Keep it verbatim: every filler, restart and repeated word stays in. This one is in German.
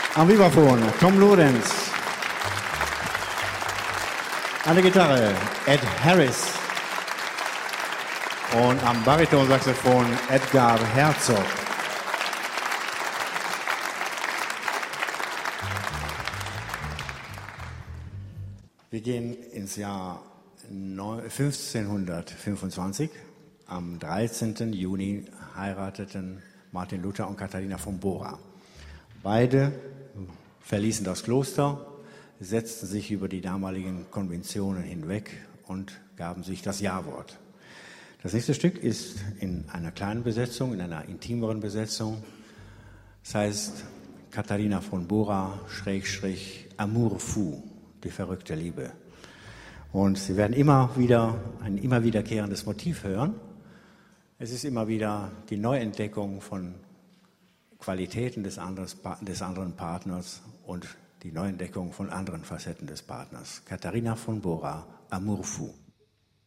Am Vibraphon Tom Lorenz. An der Gitarre Ed Harris. Und am Baritonsaxophon Edgar Herzog. Wir gehen ins Jahr fünfzehnhundertfünfundzwanzig. Am dreizehnten Juni heirateten Martin Luther und Katharina von Bora. Beide verließen das Kloster, setzten sich über die damaligen Konventionen hinweg und gaben sich das Ja-Wort. Das nächste Stück ist in einer kleinen Besetzung, in einer intimeren Besetzung. Das heißt Katharina von Bora, Schrägstrich, Amour fou, die verrückte Liebe. Und Sie werden immer wieder ein immer wiederkehrendes Motiv hören. Es ist immer wieder die Neuentdeckung von Qualitäten des anderen, des anderen Partners und die Neuentdeckung von anderen Facetten des Partners. Katharina von Bora, Amour fou.